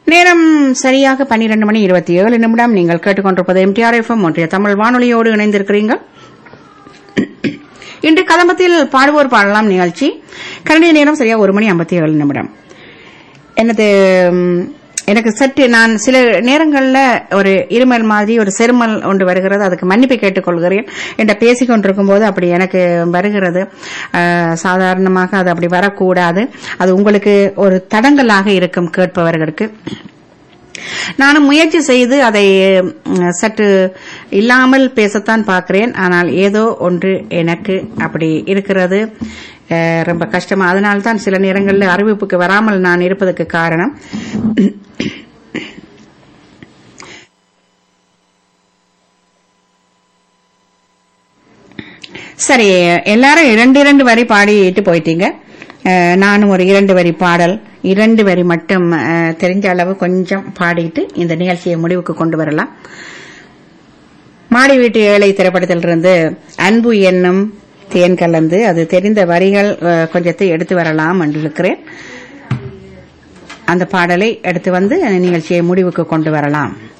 நேரம் சரியாக 12:27 நீங்கள் கேட்டுக்கொண்டிருப்பது எம்டிஆர் எஃப்எம் ஒன்றிய தமிழ் வானொலியோடு இணைந்திருக்கிறீர்கள். இன்று கதம்பத்தில் பாடுவோர் பாடலாம் நிகழ்ச்சி. கனடிய நேரம் சரியாக 1:57. எனக்கு சற்று நான் சில நேரங்களில் ஒரு இருமல் மாதிரி ஒரு செருமல் ஒன்று வருகிறது. அதுக்கு மன்னிப்பு கேட்டுக்கொள்கிறேன். என்ற பேசிக்கொண்டிருக்கும் போது அப்படி எனக்கு வருகிறது. சாதாரணமாக அது அப்படி வரக்கூடாது. அது உங்களுக்கு ஒரு தடங்கலாக இருக்கும் கேட்பவர்களுக்கு. நானும் முயற்சி செய்து அதை சற்று இல்லாமல் பேசத்தான் பார்க்கிறேன். ஆனால் ஏதோ ஒன்று எனக்கு அப்படி இருக்கிறது. ரொம்ப கஷ்டமா. அதனால்தான் சில நேரங்களில் அறிவிப்புக்கு வராமல் நான் இருப்பதற்கு காரணம். சரி, எல்லாரும் 2 வரி பாடிட்டு போயிட்டீங்க. நானும் ஒரு 2 வரி பாடல், 2 வரி மட்டும் தெரிஞ்ச அளவு கொஞ்சம் பாடிட்டு இந்த நிகழ்ச்சியை முடிவுக்கு கொண்டு வரலாம். மாடி வீட்டு ஏழை திரைப்படத்திலிருந்து அன்பு என்னும் தேன் கலந்து, அது தெரிந்த வரிகள் கொஞ்சத்தை எடுத்து வரலாம் என்று இருக்கிறேன். அந்த பாடலை எடுத்து வந்து நிகழ்ச்சியை முடிவுக்கு கொண்டு வரலாம்.